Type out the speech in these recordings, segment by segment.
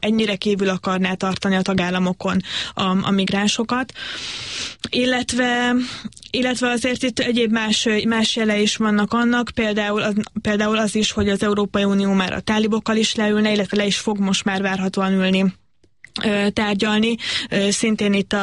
ennyire kívül akarná tartani a tagállamokon a migránsokat, illetve azért itt egyéb más jele is vannak annak, például az is, hogy az Európai Unió már a tálibokkal is leülne, illetve le is fog most már várhatóan ülni tárgyalni, szintén itt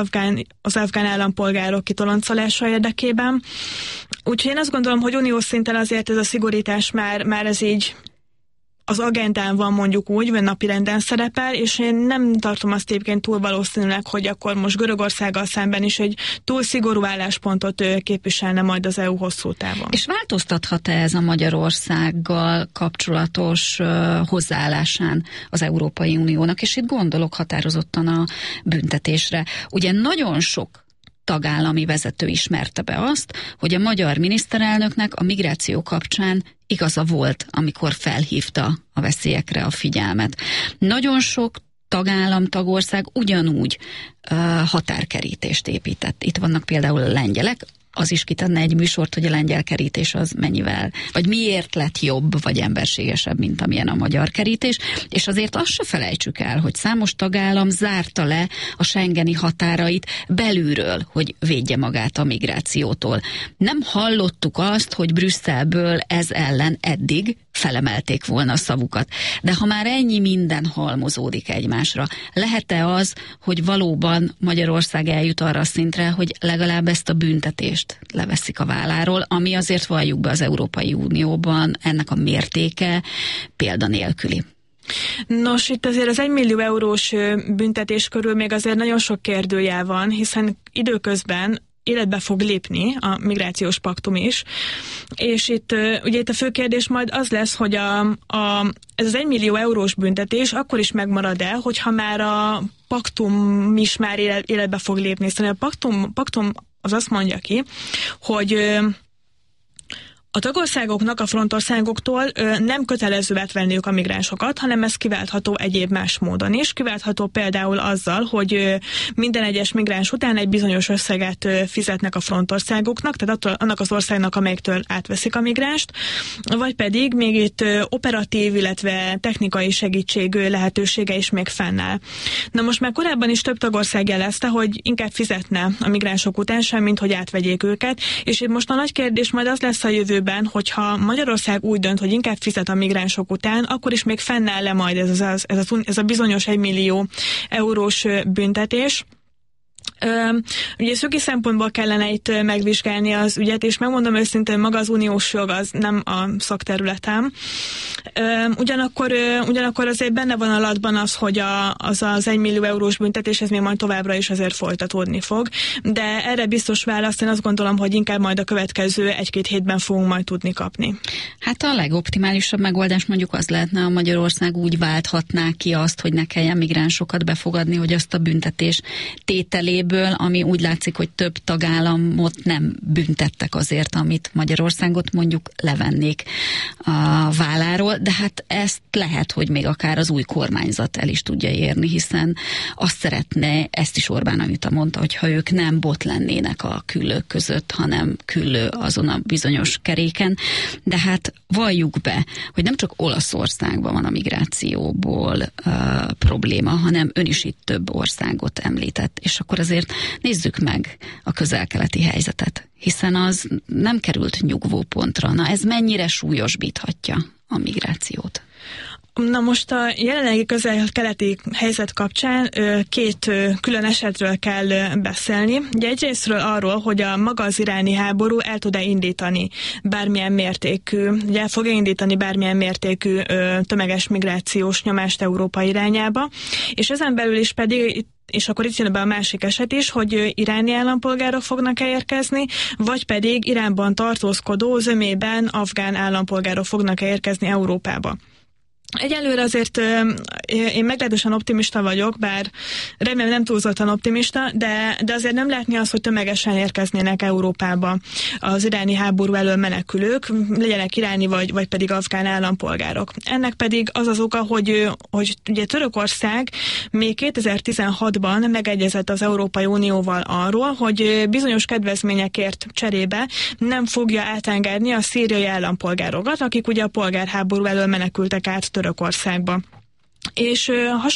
az afgán állampolgárok kitoloncolása érdekében. Úgyhogy én azt gondolom, hogy uniós szinten azért ez a szigorítás már ez így az agendán van, mondjuk úgy, vagy napirenden szerepel, és én nem tartom azt egyébként túl valószínűleg, hogy akkor most Görögországgal szemben is egy túl szigorú álláspontot képviselne majd az EU hosszú távon. És változtathat-e ez a Magyarországgal kapcsolatos hozzáállásán az Európai Uniónak? És itt gondolok határozottan a büntetésre. Ugye nagyon sok tagállami vezető ismerte be azt, hogy a magyar miniszterelnöknek a migráció kapcsán igaza volt, amikor felhívta a veszélyekre a figyelmet. Nagyon sok tagország ugyanúgy határkerítést épített. Itt vannak például a lengyelek, az is kitenne egy műsort, hogy a lengyel kerítés az mennyivel, vagy miért lett jobb, vagy emberségesebb, mint amilyen a magyar kerítés, és azért azt se felejtsük el, hogy számos tagállam zárta le a schengeni határait belülről, hogy védje magát a migrációtól. Nem hallottuk azt, hogy Brüsszelből ez ellen eddig felemelték volna a szavukat. De ha már ennyi minden halmozódik egymásra, lehet-e az, hogy valóban Magyarország eljut arra a szintre, hogy legalább ezt a büntetést leveszik a válláról, ami azért valljuk be az Európai Unióban, ennek a mértéke példanélküli? Nos, itt azért az 1 millió eurós büntetés körül még azért nagyon sok kérdőjel van, hiszen időközben életbe fog lépni a migrációs paktum is, és itt ugye itt a fő kérdés majd az lesz, hogy ez az 1 millió eurós büntetés akkor is megmarad-e, hogyha már a paktum is már életbe fog lépni. Szóval a paktum az azt mondja ki, hogy a tagországoknak, a frontországoktól nem kötelező átvenniük a migránsokat, hanem ez kiváltható egyéb más módon is. Kiváltható például azzal, hogy minden egyes migráns után egy bizonyos összeget fizetnek a frontországoknak, tehát annak az országnak, amelyiktől átveszik a migránst, vagy pedig még itt operatív, illetve technikai segítség lehetősége is még fennáll. Na most már korábban is több tagország jelezte, hogy inkább fizetne a migránsok után sem, mint hogy átvegyék őket, és itt most a nagy kérdés majd az lesz a jövőben, hogyha Magyarország úgy dönt, hogy inkább fizet a migránsok után, akkor is még fennáll-e majd ez a bizonyos 1 millió eurós büntetés. Ugye szögi szempontból kellene itt megvizsgálni az ügyet, és megmondom őszintén, maga az uniós jog az nem a szakterületem. Ugyanakkor azért benne van a latban az, hogy az 1 millió eurós büntetés, ez még majd továbbra is azért folytatódni fog, de erre biztos választ én azt gondolom, hogy inkább majd a következő 1-2 hétben fogunk majd tudni kapni. Hát a legoptimálisabb megoldás mondjuk az lehetne, a Magyarország úgy válthatná ki azt, hogy ne kelljen migránsokat befogadni, hogy azt a büntetés tételéből, ami úgy látszik, hogy több tagállamot nem büntettek azért, amit Magyarországot mondjuk levennék a válláról, de hát ezt lehet, hogy még akár az új kormányzat el is tudja érni, hiszen azt szeretne, ezt is Orbán Anita mondta, hogy ha ők nem bot lennének a küllők között, hanem küllő azon a bizonyos keréken, de hát valljuk be, hogy nem csak Olaszországban van a migrációból probléma, hanem ön is itt több országot említett, és akkor azért nézzük meg a közel-keleti helyzetet, hiszen az nem került nyugvópontra. Na ez mennyire súlyosbíthatja a migrációt? Na most a jelenlegi közel-keleti helyzet kapcsán 2 külön esetről kell beszélni. Ugye egyrésztről arról, hogy maga az iráni háború el tud-e indítani bármilyen mértékű, ugye el fog-e indítani bármilyen mértékű tömeges migrációs nyomást Európa irányába, és ezen belül is pedig és akkor itt jön be a másik eset is, hogy iráni állampolgárok fognak érkezni, vagy pedig Iránban tartózkodó, zömében afgán állampolgárok fognak érkezni Európába. Egyelőre azért én meglehetősen optimista vagyok, bár remélem nem túlzottan optimista, de azért nem látni azt, hogy tömegesen érkeznének Európába az iráni háború elől menekülők, legyenek iráni vagy pedig afgán állampolgárok. Ennek pedig az az oka, hogy ugye Törökország még 2016-ban megegyezett az Európai Unióval arról, hogy bizonyos kedvezményekért cserébe nem fogja átengedni a szíriai állampolgárokat, akik ugye a polgárháború elől menekültek át Törökországba. És